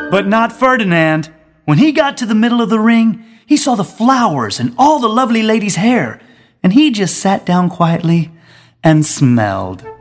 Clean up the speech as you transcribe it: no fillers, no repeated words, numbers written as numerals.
But not Ferdinand. When he got to the middle of the ring, he saw the flowers and all the lovely ladies' hair, and he just sat down quietly and smelled.